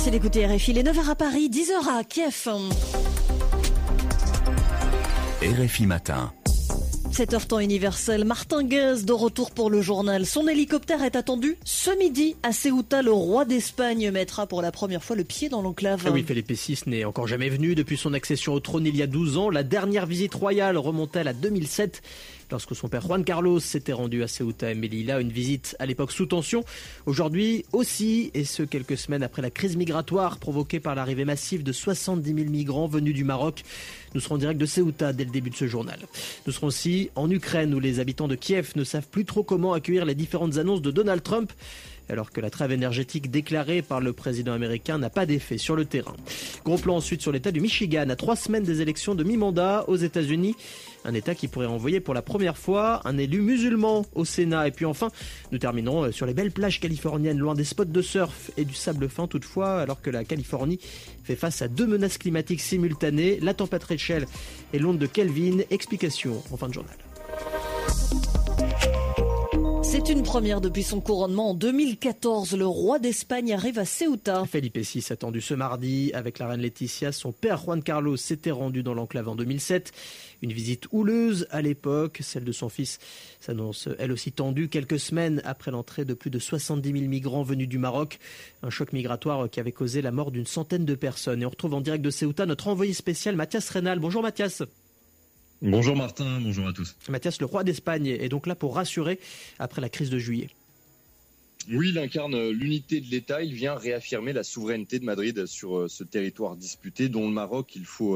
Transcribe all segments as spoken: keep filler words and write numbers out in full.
Merci d'écouter R F I. Les neuf heures à Paris, dix heures à Kiev. R F I Matin. sept heures temps universel, Martin Guez de retour pour le journal. Son hélicoptère est attendu ce midi à Ceuta. Le roi d'Espagne mettra pour la première fois le pied dans l'enclave. Ah oui, Felipe six n'est encore jamais venu depuis son accession au trône il y a douze ans. La dernière visite royale remontait à deux mille sept. Lorsque son père Juan Carlos s'était rendu à Ceuta et Melilla, une visite à l'époque sous tension. Aujourd'hui aussi, et ce quelques semaines après la crise migratoire provoquée par l'arrivée massive de soixante-dix mille migrants venus du Maroc. Nous serons en direct de Ceuta dès le début de ce journal. Nous serons aussi en Ukraine où les habitants de Kiev ne savent plus trop comment accueillir les différentes annonces de Donald Trump, alors que la trêve énergétique déclarée par le président américain n'a pas d'effet sur le terrain. Gros plan ensuite sur l'état du Michigan, à trois semaines des élections de mi-mandat aux États-Unis. Un état qui pourrait envoyer pour la première fois un élu musulman au Sénat. Et puis enfin, nous terminerons sur les belles plages californiennes, loin des spots de surf et du sable fin toutefois, alors que la Californie fait face à deux menaces climatiques simultanées, la tempête Rachel et l'onde de Kelvin. Explication en fin de journal. C'est une première depuis son couronnement en deux mille quatorze. Le roi d'Espagne arrive à Ceuta. Felipe six attendu ce mardi avec la reine Laetitia. Son père Juan Carlos s'était rendu dans l'enclave en deux mille sept. Une visite houleuse à l'époque. Celle de son fils s'annonce elle aussi tendue quelques semaines après l'entrée de plus de soixante-dix mille migrants venus du Maroc. Un choc migratoire qui avait causé la mort d'une centaine de personnes. Et on retrouve en direct de Ceuta notre envoyé spécial Mathias Reynal. Bonjour Mathias. Bonjour Martin, bonjour à tous. Mathias, le roi d'Espagne est donc là pour rassurer après la crise de juillet. Oui, il incarne l'unité de l'État. Il vient réaffirmer la souveraineté de Madrid sur ce territoire disputé, dont le Maroc, il faut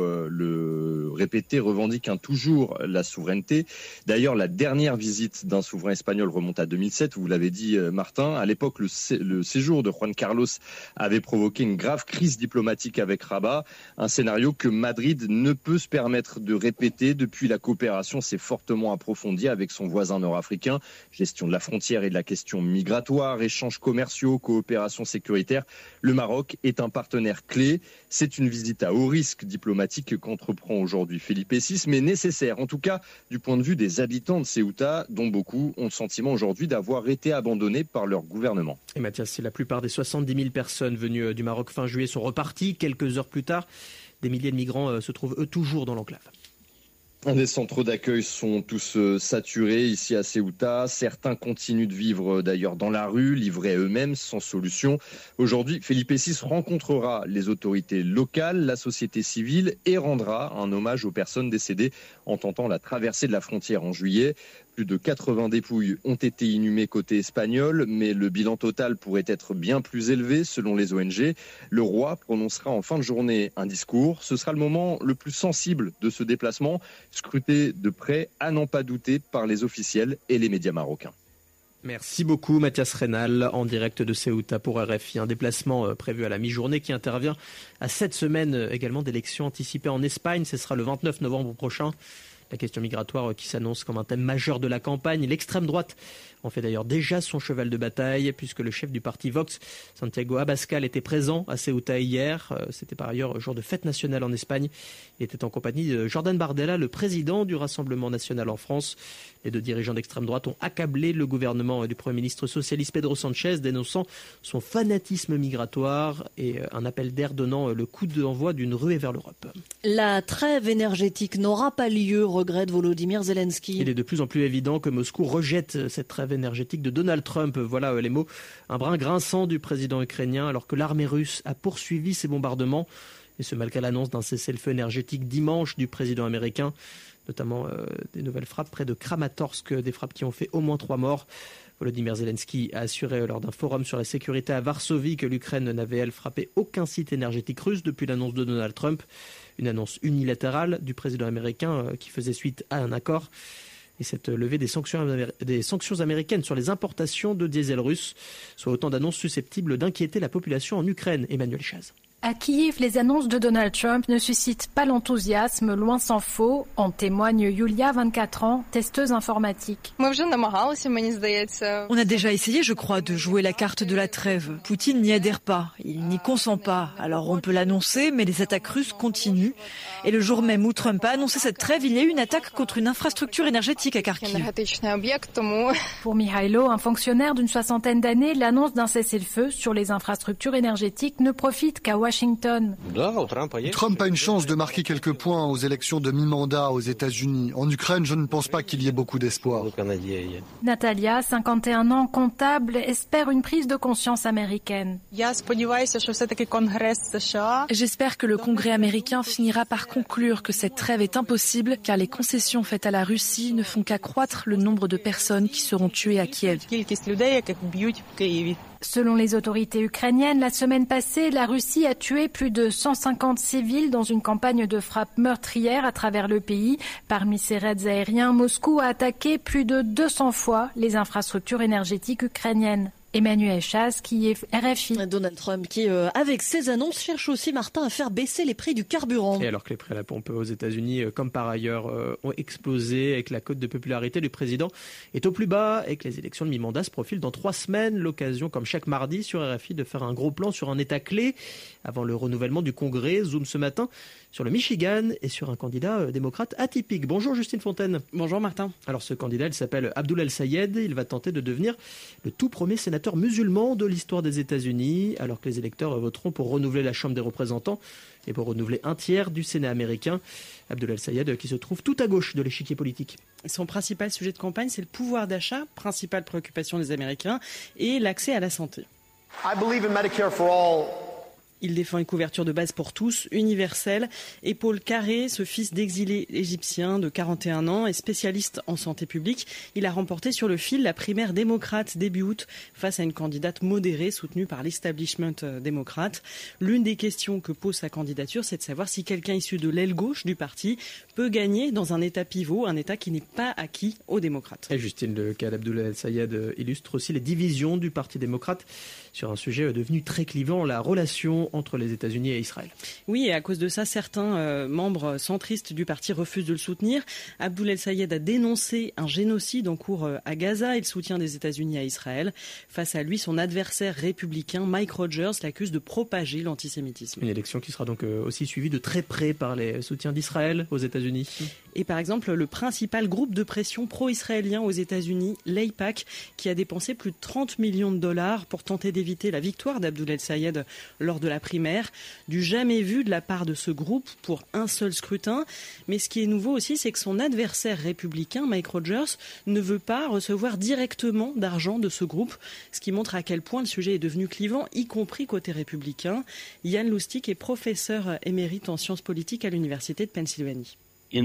le répéter, revendique hein, toujours la souveraineté. D'ailleurs, la dernière visite d'un souverain espagnol remonte à deux mille sept, vous l'avez dit Martin. À l'époque, le, sé- le séjour de Juan Carlos avait provoqué une grave crise diplomatique avec Rabat, un scénario que Madrid ne peut se permettre de répéter. Depuis, la coopération s'est fortement approfondie avec son voisin nord-africain. Gestion de la frontière et de la question migratoire, échanges commerciaux, coopération sécuritaire. Le Maroc est un partenaire clé. C'est une visite à haut risque diplomatique qu'entreprend aujourd'hui Felipe six, mais nécessaire, en tout cas du point de vue des habitants de Ceuta, dont beaucoup ont le sentiment aujourd'hui d'avoir été abandonnés par leur gouvernement. Et Mathias, si la plupart des soixante-dix mille personnes venues du Maroc fin juillet sont reparties, quelques heures plus tard, des milliers de migrants se trouvent eux toujours dans l'enclave. Les centres d'accueil sont tous saturés ici à Ceuta. Certains continuent de vivre d'ailleurs dans la rue, livrés eux-mêmes, sans solution. Aujourd'hui, Felipe six rencontrera les autorités locales, la société civile et rendra un hommage aux personnes décédées en tentant la traversée de la frontière en juillet. Plus de quatre-vingts dépouilles ont été inhumées côté espagnol, mais le bilan total pourrait être bien plus élevé selon les O N G. Le roi prononcera en fin de journée un discours. Ce sera le moment le plus sensible de ce déplacement, scruté de près, à n'en pas douter, par les officiels et les médias marocains. Merci beaucoup Mathias Reynal en direct de Ceuta pour R F I. Un déplacement prévu à la mi-journée qui intervient à sept semaines également d'élections anticipées en Espagne. Ce sera le vingt-neuf novembre prochain. La question migratoire qui s'annonce comme un thème majeur de la campagne. L'extrême droite en fait d'ailleurs déjà son cheval de bataille puisque le chef du parti Vox, Santiago Abascal, était présent à Ceuta hier. C'était par ailleurs jour de fête nationale en Espagne. Il était en compagnie de Jordan Bardella, le président du Rassemblement national en France. Les deux dirigeants d'extrême droite ont accablé le gouvernement du Premier ministre socialiste Pedro Sanchez, dénonçant son fanatisme migratoire et un appel d'air donnant le coup d'envoi d'une ruée vers l'Europe. La trêve énergétique n'aura pas lieu, regrette Volodymyr Zelensky. Il est de plus en plus évident que Moscou rejette cette trêve énergétique de Donald Trump. Voilà les mots, un brin grinçant du président ukrainien alors que l'armée russe a poursuivi ses bombardements. Et ce malgré l'annonce d'un cessez-le-feu énergétique dimanche du président américain, notamment euh, des nouvelles frappes près de Kramatorsk, des frappes qui ont fait au moins trois morts. Volodymyr Zelensky a assuré lors d'un forum sur la sécurité à Varsovie que l'Ukraine n'avait, elle, frappé aucun site énergétique russe depuis l'annonce de Donald Trump. Une annonce unilatérale du président américain euh, qui faisait suite à un accord. Et cette levée des sanctions, améri- des sanctions américaines sur les importations de diesel russe, soit autant d'annonces susceptibles d'inquiéter la population en Ukraine. Emmanuel Chaz. À Kiev, les annonces de Donald Trump ne suscitent pas l'enthousiasme, loin s'en faut. En témoigne Yulia, vingt-quatre ans, testeuse informatique. On a déjà essayé, je crois, de jouer la carte de la trêve. Poutine n'y adhère pas, il n'y consent pas. Alors on peut l'annoncer, mais les attaques russes continuent. Et le jour même où Trump a annoncé cette trêve, il y a eu une attaque contre une infrastructure énergétique à Kharkiv. Pour Mikhailo, un fonctionnaire d'une soixantaine d'années, l'annonce d'un cessez-le-feu sur les infrastructures énergétiques ne profite qu'à Washington. Trump a une chance de marquer quelques points aux élections de mi-mandat aux États-Unis. En Ukraine, je ne pense pas qu'il y ait beaucoup d'espoir. Natalia, cinquante et un ans, comptable, espère une prise de conscience américaine. J'espère que le Congrès américain finira par conclure que cette trêve est impossible car les concessions faites à la Russie ne font qu'accroître le nombre de personnes qui seront tuées à Kiev. Selon les autorités ukrainiennes, la semaine passée, la Russie a tué plus de cent cinquante civils dans une campagne de frappe meurtrière à travers le pays. Parmi ces raids aériens, Moscou a attaqué plus de deux cents fois les infrastructures énergétiques ukrainiennes. Emmanuel Chasse, qui est R F I. Donald Trump qui, euh, avec ses annonces, cherche aussi, Martin, à faire baisser les prix du carburant. Et alors que les prix à la pompe aux États-Unis, euh, comme par ailleurs, euh, ont explosé et que la cote de popularité du président est au plus bas et que les élections de mi-mandat se profilent dans trois semaines, l'occasion, comme chaque mardi sur R F I, de faire un gros plan sur un État clé avant le renouvellement du Congrès. Zoom ce matin sur le Michigan et sur un candidat euh, démocrate atypique. Bonjour Justine Fontaine. Bonjour Martin. Alors ce candidat, il s'appelle Abdul El-Sayed. Il va tenter de devenir le tout premier sénateur musulman de l'histoire des États-Unis, alors que les électeurs voteront pour renouveler la Chambre des représentants et pour renouveler un tiers du Sénat américain. Abdul El-Sayed qui se trouve tout à gauche de l'échiquier politique. Son principal sujet de campagne, c'est le pouvoir d'achat, principale préoccupation des Américains, et l'accès à la santé. I believe in Medicare for all. Il défend une couverture de base pour tous, universelle. Et Paul Carré, ce fils d'exilé égyptien de quarante et un ans et spécialiste en santé publique, il a remporté sur le fil la primaire démocrate début août face à une candidate modérée soutenue par l'establishment démocrate. L'une des questions que pose sa candidature, c'est de savoir si quelqu'un issu de l'aile gauche du parti peut gagner dans un État pivot, un État qui n'est pas acquis aux démocrates. Et Justine, le cas d'Abdul El-Sayed illustre aussi les divisions du Parti démocrate sur un sujet devenu très clivant, la relation entre les États-Unis et Israël. Oui, et à cause de ça, certains euh, membres centristes du parti refusent de le soutenir. Abdul El-Sayed a dénoncé un génocide en cours euh, à Gaza et le soutien des États-Unis à Israël. Face à lui, son adversaire républicain, Mike Rogers, l'accuse de propager l'antisémitisme. Une élection qui sera donc euh, aussi suivie de très près par les soutiens d'Israël aux États-Unis. Et par exemple, le principal groupe de pression pro-israélien aux États-Unis, l'AIPAC, qui a dépensé plus de trente millions de dollars pour tenter d'éviter la victoire d'Abdul El-Sayed lors de la primaire, du jamais vu de la part de ce groupe pour un seul scrutin. Mais ce qui est nouveau aussi, c'est que son adversaire républicain, Mike Rogers, ne veut pas recevoir directement d'argent de ce groupe, ce qui montre à quel point le sujet est devenu clivant, y compris côté républicain. Yann Lustig est professeur émérite en sciences politiques à l'université de Pennsylvanie.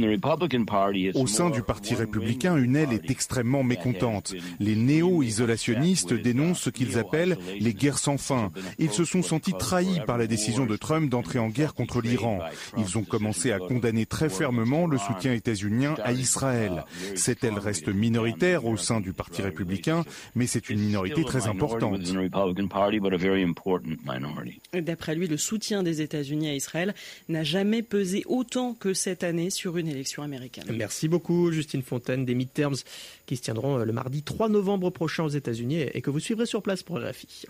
Au sein du Parti républicain, une aile est extrêmement mécontente. Les néo-isolationnistes dénoncent ce qu'ils appellent les guerres sans fin. Ils se sont sentis trahis par la décision de Trump d'entrer en guerre contre l'Iran. Ils ont commencé à condamner très fermement le soutien états-unien à Israël. Cette aile reste minoritaire au sein du Parti républicain, mais c'est une minorité très importante. D'après lui, le soutien des États-Unis à Israël n'a jamais pesé autant que cette année sur une élection américaine. Merci beaucoup Justine Fontaine, des midterms qui se tiendront le mardi trois novembre prochain aux États-Unis et que vous suivrez sur place pour R F I.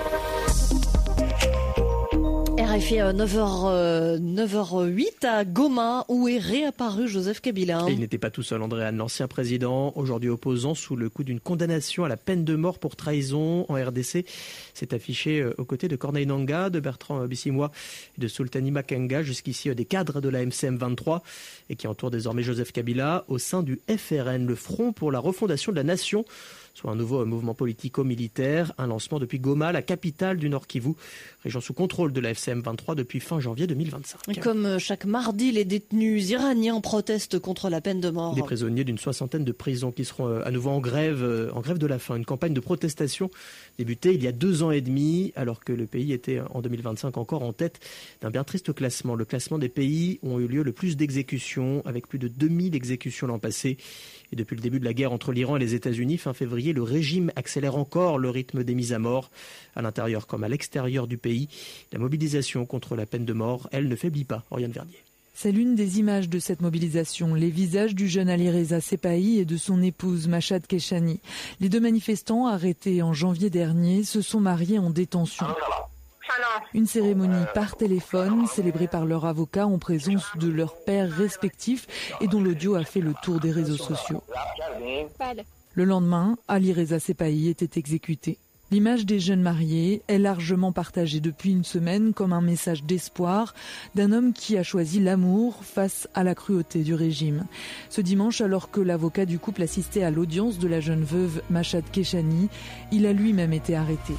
R F I neuf heures zéro huit à Goma où est réapparu Joseph Kabila. Et il n'était pas tout seul, Andréane, l'ancien président, aujourd'hui opposant sous le coup d'une condamnation à la peine de mort pour trahison en R D C, s'est affiché aux côtés de Corneille Nangaa, de Bertrand Bisimwa et de Sultani Makenga, jusqu'ici des cadres de la M C M vingt-trois et qui entourent désormais Joseph Kabila au sein du F R N, le Front pour la refondation de la nation, soit un nouveau mouvement politico-militaire, un lancement depuis Goma, la capitale du Nord Kivu, région sous contrôle de la F C M vingt-trois depuis fin janvier deux mille vingt-cinq. Comme chaque mardi, les détenus iraniens protestent contre la peine de mort. Des prisonniers d'une soixantaine de prisons qui seront à nouveau en grève, en grève de la faim. Une campagne de protestation débutée il y a deux ans et demi, alors que le pays était en deux mille vingt-cinq encore en tête d'un bien triste classement. Le classement des pays où ont eu lieu le plus d'exécutions, avec plus de deux mille exécutions l'an passé. Et depuis le début de la guerre entre l'Iran et les États-Unis, fin février, février, le régime accélère encore le rythme des mises à mort. À l'intérieur comme à l'extérieur du pays, la mobilisation contre la peine de mort, elle, ne faiblit pas. Oriane Verdier. C'est l'une des images de cette mobilisation, les visages du jeune Alireza Sepahi et de son épouse Machad Keshani. Les deux manifestants, arrêtés en janvier dernier, se sont mariés en détention. Une cérémonie par téléphone, célébrée par leur avocat en présence de leurs pères respectifs et dont l'audio a fait le tour des réseaux sociaux. Le lendemain, Alireza Sepahi était exécuté. L'image des jeunes mariés est largement partagée depuis une semaine comme un message d'espoir d'un homme qui a choisi l'amour face à la cruauté du régime. Ce dimanche, alors que l'avocat du couple assistait à l'audience de la jeune veuve Machad Keshani, il a lui-même été arrêté.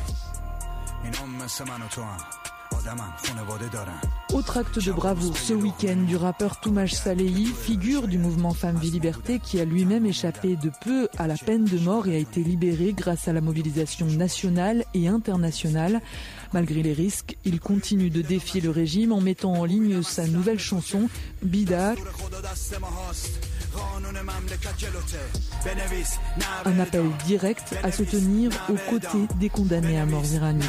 Autre acte de bravoure ce week-end du rappeur Toumash Salehi, figure du mouvement Femmes Vie Liberté qui a lui-même échappé de peu à la peine de mort et a été libéré grâce à la mobilisation nationale et internationale. Malgré les risques, il continue de défier le régime en mettant en ligne sa nouvelle chanson Bida. Un appel direct à se tenir aux côtés des condamnés à mort iraniens.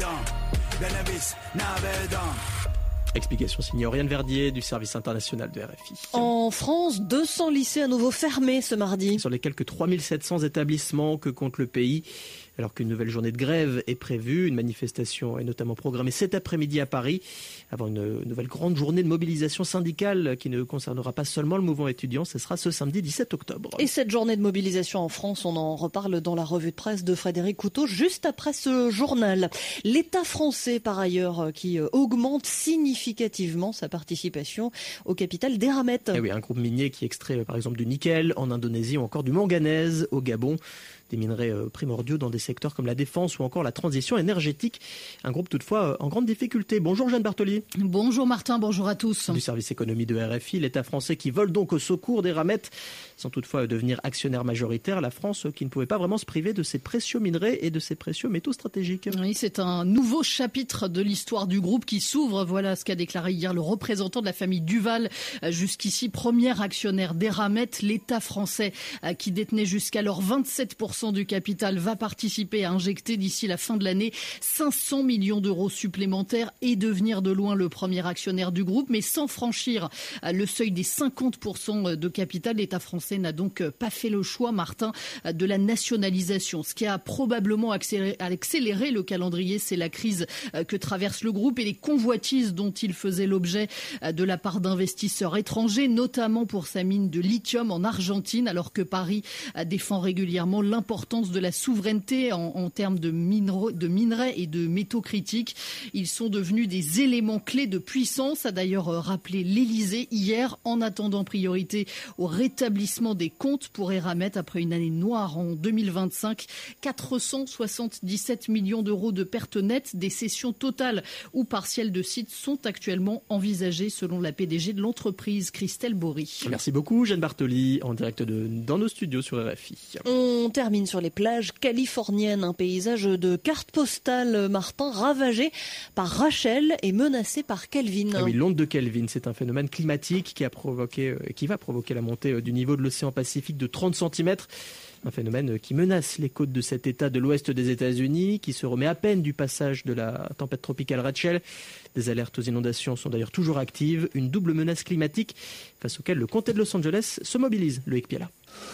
Explication signée Oriane Verdier du service international de R F I. En France, deux cents lycées à nouveau fermés ce mardi. Sur les quelques trois mille sept cents établissements que compte le pays, alors qu'une nouvelle journée de grève est prévue, une manifestation est notamment programmée cet après-midi à Paris, avant une nouvelle grande journée de mobilisation syndicale qui ne concernera pas seulement le mouvement étudiant, ce sera ce samedi dix-sept octobre. Et cette journée de mobilisation en France, on en reparle dans la revue de presse de Frédéric Couteau, juste après ce journal. L'État français, par ailleurs, qui augmente significativement sa participation au capital d'Eramet. Eh oui, un groupe minier qui extrait par exemple du nickel en Indonésie ou encore du manganèse au Gabon. Des minerais primordiaux dans des secteurs comme la défense ou encore la transition énergétique. Un groupe toutefois en grande difficulté. Bonjour Jeanne Bartoli. Bonjour Martin, bonjour à tous. Du service économie de R F I, l'État français qui vole donc au secours d'Eramet sans toutefois devenir actionnaire majoritaire. La France qui ne pouvait pas vraiment se priver de ses précieux minerais et de ses précieux métaux stratégiques. Oui, c'est un nouveau chapitre de l'histoire du groupe qui s'ouvre. Voilà ce qu'a déclaré hier le représentant de la famille Duval, jusqu'ici premier actionnaire d'Eramet. L'État français qui détenait jusqu'alors vingt-sept pour cent du capital va participer à injecter d'ici la fin de l'année cinq cents millions d'euros supplémentaires et devenir de loin le premier actionnaire du groupe, mais sans franchir le seuil des cinquante pour cent de capital. L'État français n'a donc pas fait le choix, Martin, de la nationalisation. Ce qui a probablement accéléré, accéléré le calendrier, c'est la crise que traverse le groupe et les convoitises dont il faisait l'objet de la part d'investisseurs étrangers, notamment pour sa mine de lithium en Argentine, alors que Paris défend régulièrement l'importance L'importance de la souveraineté en, en termes de, minero, de minerais et de métaux critiques. Ils sont devenus des éléments clés de puissance, a d'ailleurs rappelé l'Élysée hier, en attendant priorité au rétablissement des comptes pour Eramet après une année noire en deux mille vingt-cinq. quatre cent soixante-dix-sept millions d'euros de pertes nettes, des cessions totales ou partielles de sites sont actuellement envisagées selon la P D G de l'entreprise, Christelle Bory. Merci beaucoup Jeanne Bartoli, en direct de, dans nos studios sur R F I. On termine sur les plages californiennes, un paysage de cartes postales, Martin, ravagé par Rachel et menacé par Kelvin. Ah oui, l'onde de Kelvin, c'est un phénomène climatique qui a provoqué, qui va provoquer la montée du niveau de l'océan Pacifique de trente centimètres. Un phénomène qui menace les côtes de cet état de l'ouest des États-Unis, qui se remet à peine du passage de la tempête tropicale Rachel. Des alertes aux inondations sont d'ailleurs toujours actives. Une double menace climatique face auquel le comté de Los Angeles se mobilise. Loïc Piala.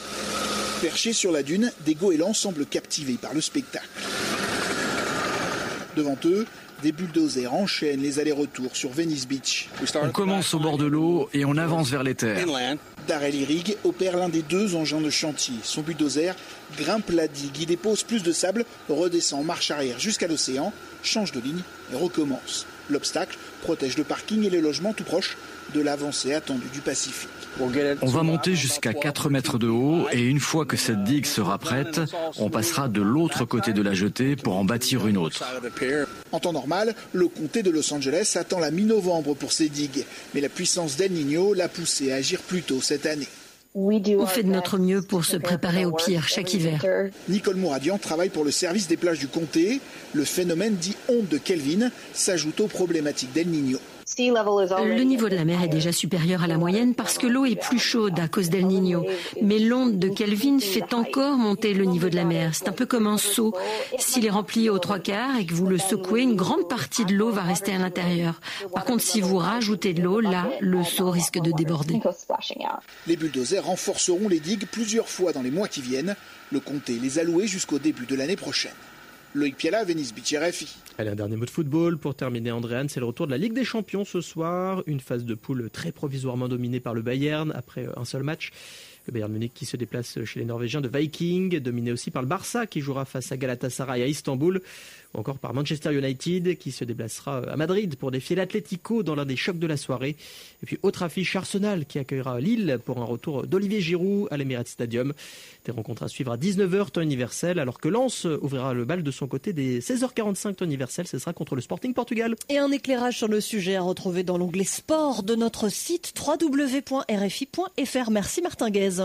Perchés sur la dune, des goélands semblent captivés par le spectacle. Devant eux, des bulldozers enchaînent les allers-retours sur Venice Beach. On commence au bord de l'eau et on avance vers les terres. Darrell Irrig opère l'un des deux engins de chantier. Son bulldozer grimpe la digue, il dépose plus de sable, redescend en marche arrière jusqu'à l'océan, change de ligne et recommence. L'obstacle protège le parking et les logements tout proches de l'avancée attendue du Pacifique. On va monter jusqu'à quatre mètres de haut et une fois que cette digue sera prête, on passera de l'autre côté de la jetée pour en bâtir une autre. En temps normal, le comté de Los Angeles attend la mi-novembre pour ces digues, mais la puissance d'El Niño l'a poussé à agir plus tôt cette année. On fait de notre mieux pour se préparer au pire chaque hiver. Nicole Mouradian travaille pour le service des plages du comté. Le phénomène dit onde de Kelvin s'ajoute aux problématiques d'El Niño. Le niveau de la mer est déjà supérieur à la moyenne parce que l'eau est plus chaude à cause d'El Niño. Mais l'onde de Kelvin fait encore monter le niveau de la mer. C'est un peu comme un seau. S'il est rempli aux trois quarts et que vous le secouez, une grande partie de l'eau va rester à l'intérieur. Par contre, si vous rajoutez de l'eau, là, le seau risque de déborder. Les bulldozers renforceront les digues plusieurs fois dans les mois qui viennent. Le comté les a loués jusqu'au début de l'année prochaine. Loïc Piala, Venice Beach, R F I. Allez, un dernier mot de football pour terminer, Andréane. C'est le retour de la Ligue des Champions ce soir. Une phase de poule très provisoirement dominée par le Bayern après un seul match. Le Bayern Munich qui se déplace chez les Norvégiens de Viking, dominé aussi par le Barça qui jouera face à Galatasaray à Istanbul, ou encore par Manchester United qui se déplacera à Madrid pour défier l'Atlético dans l'un des chocs de la soirée. Et puis autre affiche, Arsenal qui accueillera Lille pour un retour d'Olivier Giroud à l'Emirates Stadium. Des rencontres à suivre à dix-neuf heures temps universel, alors que Lens ouvrira le bal de son côté dès seize heures quarante-cinq temps universel. Ce sera contre le Sporting Portugal. Et un éclairage sur le sujet à retrouver dans l'onglet sport de notre site w w w point r f i point f r. Merci Martin Guez.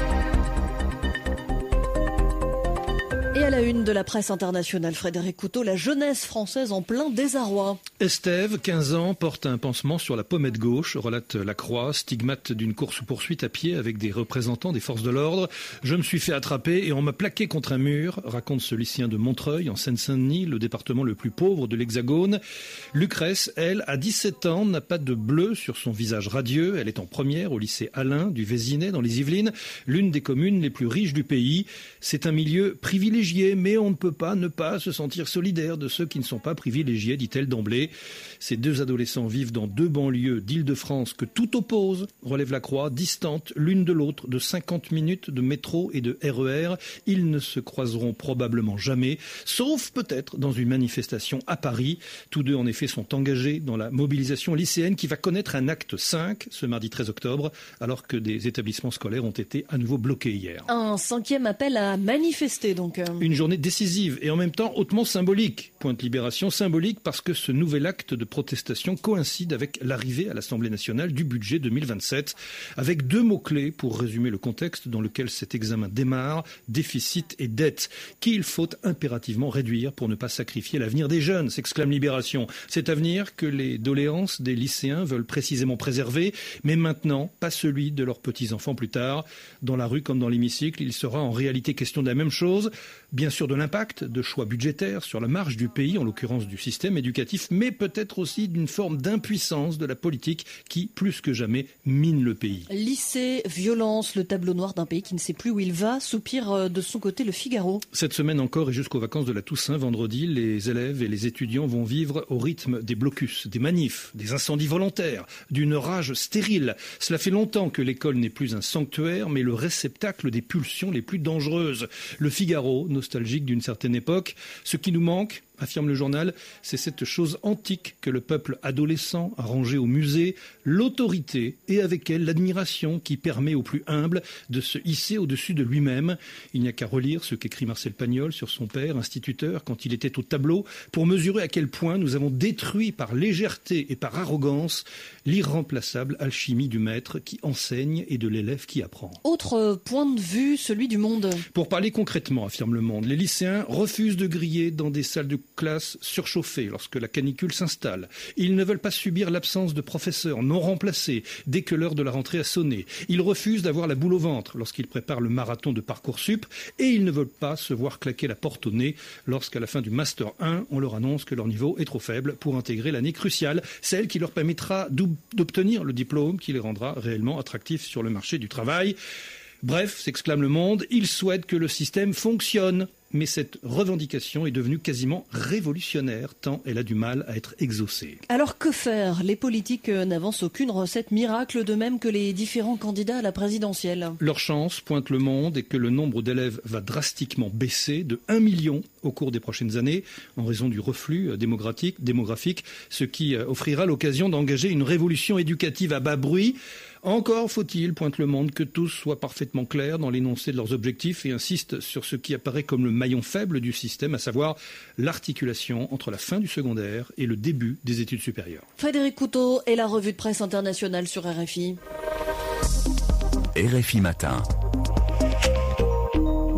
Et à la une de la presse internationale, Frédéric Couteau, la jeunesse française en plein désarroi. Estève, quinze ans, porte un pansement sur la pommette gauche, relate La Croix, stigmate d'une course-poursuite à pied avec des représentants des forces de l'ordre. Je me suis fait attraper et on m'a plaqué contre un mur, raconte ce lycéen de Montreuil, en Seine-Saint-Denis, le département le plus pauvre de l'Hexagone. Lucrèce, elle, à dix-sept ans, n'a pas de bleu sur son visage radieux. Elle est en première au lycée Alain du Vésinet, dans les Yvelines, l'une des communes les plus riches du pays. C'est un milieu privilégié, mais on ne peut pas ne pas se sentir solidaire de ceux qui ne sont pas privilégiés, dit-elle d'emblée. Ces deux adolescents vivent dans deux banlieues d'Île-de-France que tout oppose, relève La Croix, distantes l'une de l'autre de cinquante minutes de métro et de R E R. Ils ne se croiseront probablement jamais, sauf peut-être dans une manifestation à Paris. Tous deux, en effet, sont engagés dans la mobilisation lycéenne qui va connaître un acte cinq ce mardi treize octobre, alors que des établissements scolaires ont été à nouveau bloqués hier. Un cinquième appel à manifester, donc. Une journée décisive et en même temps hautement symbolique. Pointe Libération, symbolique parce que ce nouvel acte de protestation coïncide avec l'arrivée à l'Assemblée nationale du budget deux mille vingt-sept, avec deux mots-clés pour résumer le contexte dans lequel cet examen démarre, déficit et dette, qu'il faut impérativement réduire pour ne pas sacrifier l'avenir des jeunes, s'exclame Libération. Cet avenir que les doléances des lycéens veulent précisément préserver, mais maintenant, pas celui de leurs petits-enfants plus tard. Dans la rue comme dans l'hémicycle, il sera en réalité question de la même chose. Bien sûr de l'impact de choix budgétaires sur la marge du pays, en l'occurrence du système éducatif, mais peut-être aussi d'une forme d'impuissance de la politique qui, plus que jamais, mine le pays. Lycée, violence, le tableau noir d'un pays qui ne sait plus où il va, soupire de son côté le Figaro. Cette semaine encore et jusqu'aux vacances de la Toussaint, vendredi, les élèves et les étudiants vont vivre au rythme des blocus, des manifs, des incendies volontaires, d'une rage stérile. Cela fait longtemps que l'école n'est plus un sanctuaire, mais le réceptacle des pulsions les plus dangereuses. Le Figaro, nostalgique d'une certaine époque. Ce qui nous manque, affirme le journal, c'est cette chose antique que le peuple adolescent a rangée au musée, l'autorité et avec elle l'admiration qui permet aux plus humbles de se hisser au-dessus de lui-même. Il n'y a qu'à relire ce qu'écrit Marcel Pagnol sur son père, instituteur, quand il était au tableau, pour mesurer à quel point nous avons détruit par légèreté et par arrogance l'irremplaçable alchimie du maître qui enseigne et de l'élève qui apprend. Autre point de vue, celui du Monde. Pour parler concrètement, affirme le Monde, les lycéens refusent de griller dans des salles de classe surchauffée lorsque la canicule s'installe. Ils ne veulent pas subir l'absence de professeurs non remplacés dès que l'heure de la rentrée a sonné. Ils refusent d'avoir la boule au ventre lorsqu'ils préparent le marathon de Parcoursup et ils ne veulent pas se voir claquer la porte au nez lorsqu'à la fin du Master un, on leur annonce que leur niveau est trop faible pour intégrer l'année cruciale, celle qui leur permettra d'obtenir le diplôme qui les rendra réellement attractifs sur le marché du travail. Bref, s'exclame le Monde, ils souhaitent que le système fonctionne. Mais cette revendication est devenue quasiment révolutionnaire, tant elle a du mal à être exaucée. Alors que faire ? Les politiques n'avancent aucune recette miracle, de même que les différents candidats à la présidentielle. Leur chance, pointe le Monde, est que le nombre d'élèves va drastiquement baisser de un million au cours des prochaines années, en raison du reflux démographique, démographique, ce qui offrira l'occasion d'engager une révolution éducative à bas bruit. Encore faut-il, pointe le Monde, que tous soient parfaitement clairs dans l'énoncé de leurs objectifs et insistent sur ce qui apparaît comme le maillon faible du système, à savoir l'articulation entre la fin du secondaire et le début des études supérieures. Frédéric Couteau et la revue de presse internationale sur R F I. R F I Matin. Dans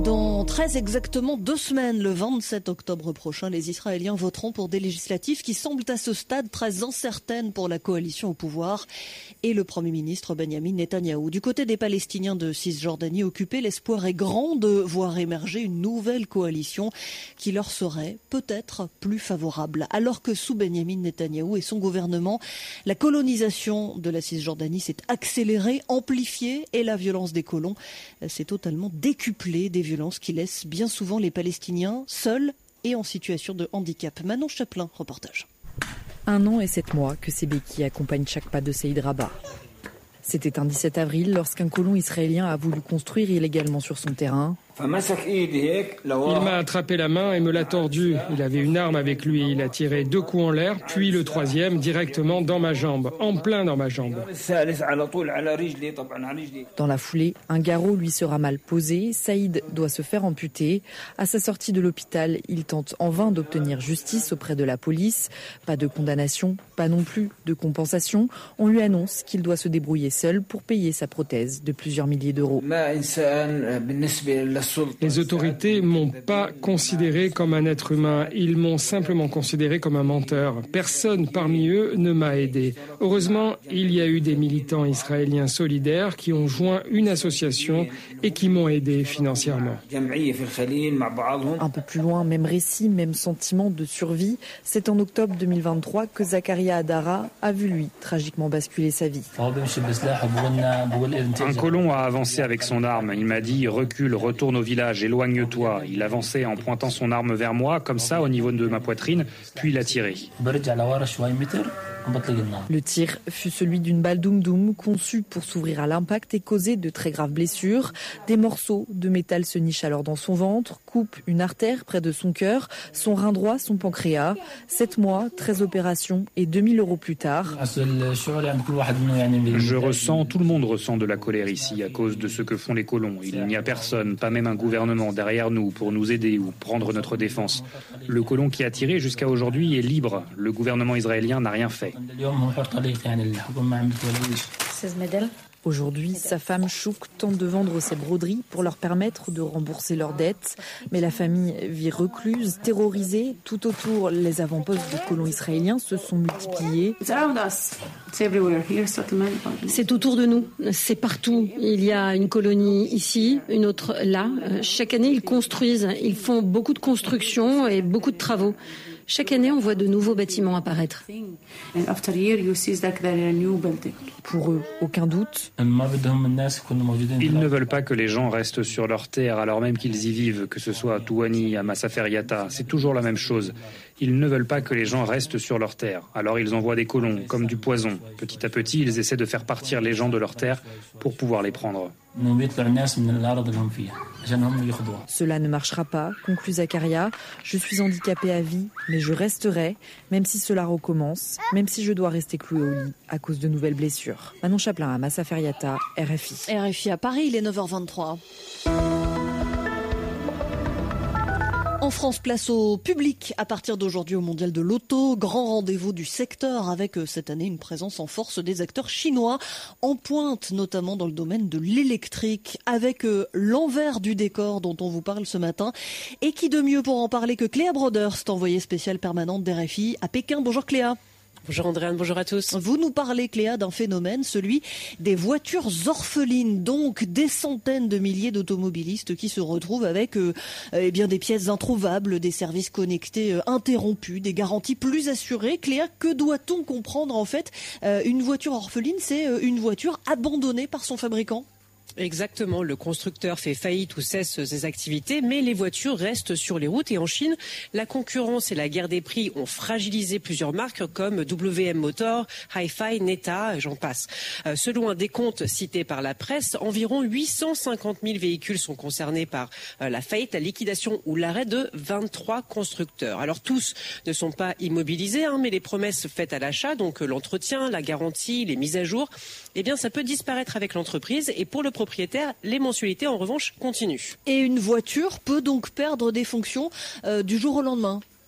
très exactement deux semaines, le vingt-sept octobre prochain, les Israéliens voteront pour des législatives qui semblent à ce stade très incertaines pour la coalition au pouvoir et le Premier ministre Benjamin Netanyahou. Du côté des Palestiniens de Cisjordanie occupés, l'espoir est grand de voir émerger une nouvelle coalition qui leur serait peut-être plus favorable. Alors que sous Benjamin Netanyahou et son gouvernement, la colonisation de la Cisjordanie s'est accélérée, amplifiée et la violence des colons s'est totalement décuplée, des violences qui laissent bien souvent les Palestiniens seuls et en situation de handicap. Manon Chaplin, reportage. Un an et sept mois que ces béquilles accompagnent chaque pas de Saïd Rabat. C'était un dix-sept avril lorsqu'un colon israélien a voulu construire illégalement sur son terrain. Il m'a attrapé la main et me l'a tordue. Il avait une arme avec lui. Il a tiré deux coups en l'air, puis le troisième directement dans ma jambe, en plein dans ma jambe. Dans la foulée, un garrot lui sera mal posé. Saïd doit se faire amputer. À sa sortie de l'hôpital, il tente en vain d'obtenir justice auprès de la police. Pas de condamnation, pas non plus de compensation. On lui annonce qu'il doit se débrouiller seul pour payer sa prothèse de plusieurs milliers d'euros. Les autorités m'ont pas considéré comme un être humain, ils m'ont simplement considéré comme un menteur. Personne parmi eux ne m'a aidé. Heureusement, il y a eu des militants israéliens solidaires qui ont joint une association et qui m'ont aidé financièrement. Un peu plus loin, même récit, même sentiment de survie. C'est en octobre deux mille vingt-trois que Zakaria Adara a vu, lui, tragiquement basculer sa vie. Un colon a avancé avec son arme. Il m'a dit « recule, retourne au village, éloigne-toi ». Il avançait en pointant son arme vers moi, comme ça, au niveau de ma poitrine, puis il a tiré. Le tir fut celui d'une balle doum-doum conçue pour s'ouvrir à l'impact et causer de très graves blessures. Des morceaux de métal se nichent alors dans son ventre, coupent une artère près de son cœur, son rein droit, son pancréas. Sept mois, treize opérations et deux mille euros plus tard. Je ressens, tout le monde ressent de la colère ici à cause de ce que font les colons. Il n'y a personne, pas même un gouvernement derrière nous pour nous aider ou prendre notre défense. Le colon qui a tiré jusqu'à aujourd'hui est libre. Le gouvernement israélien n'a rien fait. Aujourd'hui, sa femme Chouk tente de vendre ses broderies pour leur permettre de rembourser leurs dettes. Mais la famille vit recluse, terrorisée. Tout autour, les avant-postes de colons israéliens se sont multipliés. C'est autour de nous, c'est partout. Il y a une colonie ici, une autre là. Chaque année, ils construisent, ils font beaucoup de constructions et beaucoup de travaux. Chaque année, on voit de nouveaux bâtiments apparaître. Pour eux, aucun doute. Ils ne veulent pas que les gens restent sur leur terre alors même qu'ils y vivent, que ce soit à Touani, à Massafer Yatta. C'est toujours la même chose. Ils ne veulent pas que les gens restent sur leur terre. Alors ils envoient des colons, comme du poison. Petit à petit, ils essaient de faire partir les gens de leur terre pour pouvoir les prendre. Cela ne marchera pas, conclut Zakaria. Je suis handicapé à vie, mais je resterai, même si cela recommence, même si je dois rester cloué au lit à cause de nouvelles blessures. Manon Chaplin à Massafer Yatta, R F I. R F I à Paris, il est neuf heures vingt-trois. En France, place au public à partir d'aujourd'hui au Mondial de l'Auto. Grand rendez-vous du secteur avec cette année une présence en force des acteurs chinois en pointe, notamment dans le domaine de l'électrique, avec l'envers du décor dont on vous parle ce matin. Et qui de mieux pour en parler que Cléa Broders, envoyée spéciale permanente d'R F I à Pékin. Bonjour Cléa. Bonjour Andréane, bonjour à tous. Vous nous parlez, Cléa, d'un phénomène, celui des voitures orphelines, donc des centaines de milliers d'automobilistes qui se retrouvent avec euh, eh bien des pièces introuvables, des services connectés euh, interrompus, des garanties plus assurées. Cléa, que doit-on comprendre en fait ? euh, Une voiture orpheline, c'est euh, une voiture abandonnée par son fabricant ? Exactement, le constructeur fait faillite ou cesse ses activités, mais les voitures restent sur les routes. Et en Chine, la concurrence et la guerre des prix ont fragilisé plusieurs marques comme W M Motor, Hi-Fi, Neta, j'en passe. Euh, selon un décompte cité par la presse, environ huit cent cinquante mille véhicules sont concernés par euh, la faillite, la liquidation ou l'arrêt de vingt-trois constructeurs. Alors tous ne sont pas immobilisés, hein, mais les promesses faites à l'achat, donc euh, l'entretien, la garantie, les mises à jour, eh bien ça peut disparaître avec l'entreprise. Et pour le propriétaire, les mensualités en revanche continuent. Et une voiture peut donc perdre des fonctions euh, du jour au lendemain ?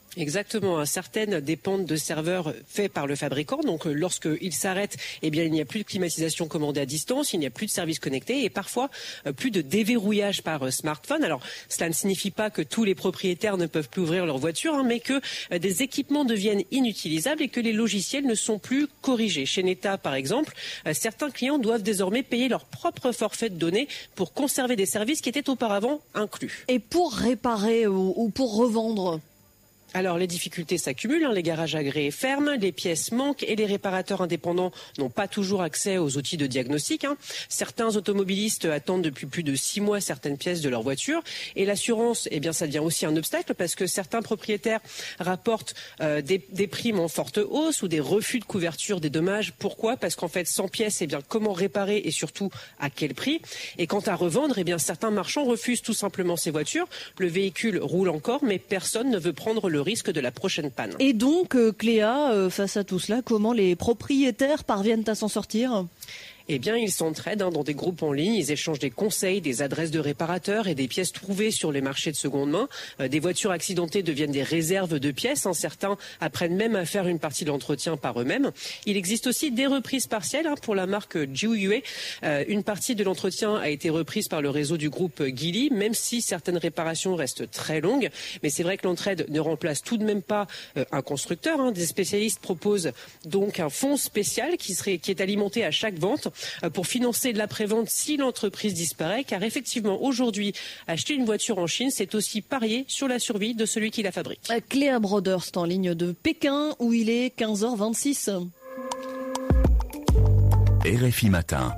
Exactement. Certaines dépendent de serveurs faits par le fabricant. Donc, lorsqu'ils s'arrêtent, eh bien, il n'y a plus de climatisation commandée à distance, il n'y a plus de services connectés et parfois plus de déverrouillage par smartphone. Alors, cela ne signifie pas que tous les propriétaires ne peuvent plus ouvrir leur voiture, hein, mais que des équipements deviennent inutilisables et que les logiciels ne sont plus corrigés. Chez Neta, par exemple, certains clients doivent désormais payer leur propre forfait de données pour conserver des services qui étaient auparavant inclus. Et pour réparer ou, ou pour revendre ? Alors les difficultés s'accumulent, hein, les garages agréés ferment, les pièces manquent et les réparateurs indépendants n'ont pas toujours accès aux outils de diagnostic. Hein. Certains automobilistes attendent depuis plus de six mois certaines pièces de leur voiture et l'assurance, eh bien, ça devient aussi un obstacle parce que certains propriétaires rapportent euh, des, des primes en forte hausse ou des refus de couverture des dommages. Pourquoi ? Parce qu'en fait, sans pièces, eh bien, comment réparer et surtout à quel prix ? Et quant à revendre, eh bien, certains marchands refusent tout simplement ces voitures. Le véhicule roule encore, mais personne ne veut prendre le risque de la prochaine panne. Et donc, euh, Cléa, euh, face à tout cela, comment les propriétaires parviennent à s'en sortir ? Eh bien, ils s'entraident hein, dans des groupes en ligne, ils échangent des conseils, des adresses de réparateurs et des pièces trouvées sur les marchés de seconde main. Euh, des voitures accidentées deviennent des réserves de pièces. Hein. Certains apprennent même à faire une partie de l'entretien par eux-mêmes. Il existe aussi des reprises partielles hein, pour la marque Jiuyue. Euh, une partie de l'entretien a été reprise par le réseau du groupe Geely, même si certaines réparations restent très longues. Mais c'est vrai que l'entraide ne remplace tout de même pas euh, un constructeur. Hein. Des spécialistes proposent donc un fonds spécial qui, serait, qui est alimenté à chaque vente pour financer de l'après-vente si l'entreprise disparaît, car effectivement aujourd'hui acheter une voiture en Chine c'est aussi parier sur la survie de celui qui la fabrique. Cléa Brodeur, c'est en ligne de Pékin où il est quinze heures vingt-six. R F I Matin.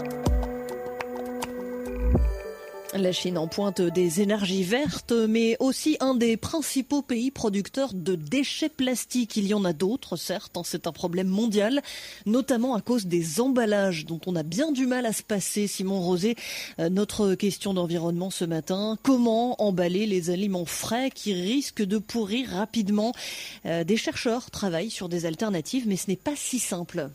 La Chine en pointe des énergies vertes, mais aussi un des principaux pays producteurs de déchets plastiques. Il y en a d'autres, certes, c'est un problème mondial, notamment à cause des emballages dont on a bien du mal à se passer. Simon Rosé, notre question d'environnement ce matin, comment emballer les aliments frais qui risquent de pourrir rapidement ? Des chercheurs travaillent sur des alternatives, mais ce n'est pas si simple.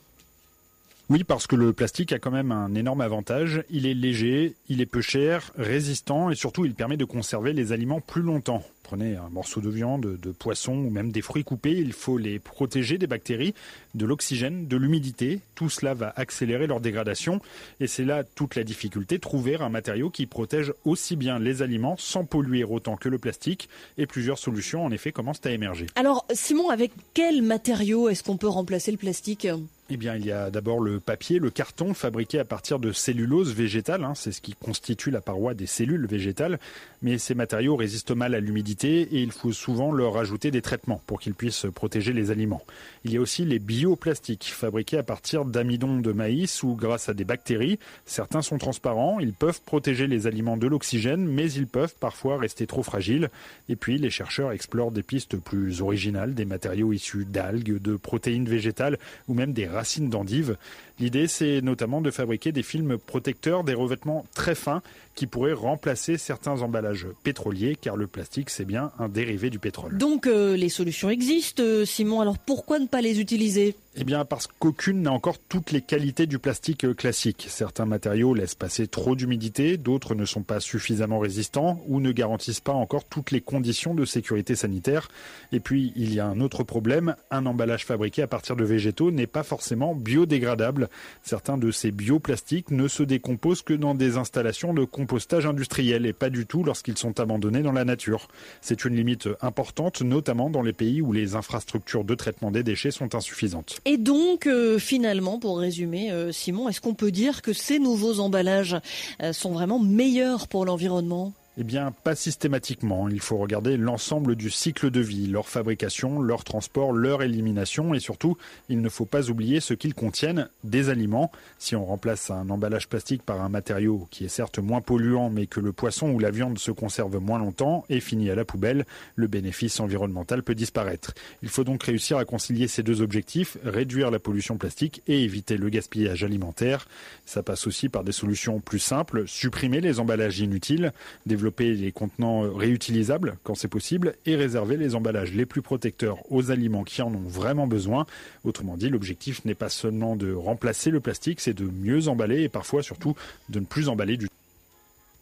Oui, parce que le plastique a quand même un énorme avantage. Il est léger, il est peu cher, résistant et surtout il permet de conserver les aliments plus longtemps. Prenez un morceau de viande, de poisson ou même des fruits coupés, il faut les protéger des bactéries, de l'oxygène, de l'humidité. Tout cela va accélérer leur dégradation et c'est là toute la difficulté, trouver un matériau qui protège aussi bien les aliments sans polluer autant que le plastique et plusieurs solutions en effet commencent à émerger. Alors Simon, avec quel matériau est-ce qu'on peut remplacer le plastique ? Eh bien, il y a d'abord le papier, le carton fabriqué à partir de cellulose végétale. Hein, c'est ce qui constitue la paroi des cellules végétales. Mais ces matériaux résistent mal à l'humidité et il faut souvent leur ajouter des traitements pour qu'ils puissent protéger les aliments. Il y a aussi les bioplastiques fabriqués à partir d'amidon de maïs ou grâce à des bactéries. Certains sont transparents, ils peuvent protéger les aliments de l'oxygène, mais ils peuvent parfois rester trop fragiles. Et puis, les chercheurs explorent des pistes plus originales, des matériaux issus d'algues, de protéines végétales ou même des racines d'endives. L'idée, c'est notamment de fabriquer des films protecteurs, des revêtements très fins qui pourraient remplacer certains emballages pétroliers, car le plastique, c'est bien un dérivé du pétrole. Donc, euh, les solutions existent, Simon. Alors, pourquoi ne pas les utiliser ? Eh bien, parce qu'aucune n'a encore toutes les qualités du plastique classique. Certains matériaux laissent passer trop d'humidité, d'autres ne sont pas suffisamment résistants ou ne garantissent pas encore toutes les conditions de sécurité sanitaire. Et puis, il y a un autre problème. Un emballage fabriqué à partir de végétaux n'est pas forcément biodégradable. Certains de ces bioplastiques ne se décomposent que dans des installations de compostage industriel et pas du tout lorsqu'ils sont abandonnés dans la nature. C'est une limite importante, notamment dans les pays où les infrastructures de traitement des déchets sont insuffisantes. Et donc, euh, finalement, pour résumer, euh, Simon, est-ce qu'on peut dire que ces nouveaux emballages euh, sont vraiment meilleurs pour l'environnement ? Eh bien, pas systématiquement. Il faut regarder l'ensemble du cycle de vie, leur fabrication, leur transport, leur élimination et surtout, il ne faut pas oublier ce qu'ils contiennent, des aliments. Si on remplace un emballage plastique par un matériau qui est certes moins polluant mais que le poisson ou la viande se conserve moins longtemps et finit à la poubelle, le bénéfice environnemental peut disparaître. Il faut donc réussir à concilier ces deux objectifs, réduire la pollution plastique et éviter le gaspillage alimentaire. Ça passe aussi par des solutions plus simples, supprimer les emballages inutiles, développer les contenants réutilisables quand c'est possible et réserver les emballages les plus protecteurs aux aliments qui en ont vraiment besoin. Autrement dit, l'objectif n'est pas seulement de remplacer le plastique, c'est de mieux emballer et parfois surtout de ne plus emballer du tout.